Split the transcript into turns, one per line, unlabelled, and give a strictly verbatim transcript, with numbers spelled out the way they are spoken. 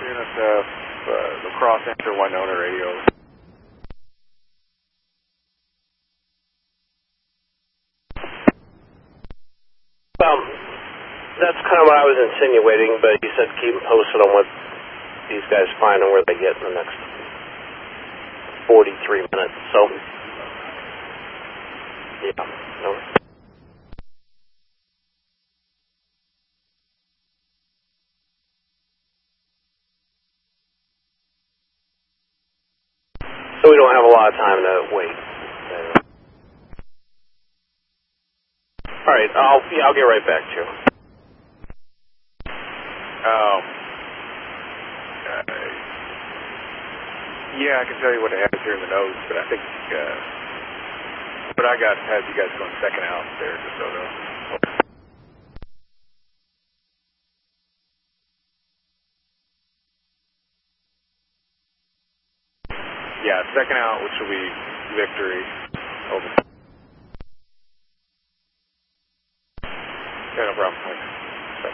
Unit F, uh, La Crosse, enter Winona radio.
Um, that's kind of what I was insinuating, but you said keep them posted on what these guys find and where they get in the next forty-three minutes. So, yeah. No. So we don't have a lot of time to wait. All right, I'll yeah, I'll get right back to you.
Um, uh, yeah, I can tell you what it has here in the notes, but I think uh, what I got has you guys going second out there, DeSoto. Yeah, second out, which will be victory. Over. Yeah, no problem.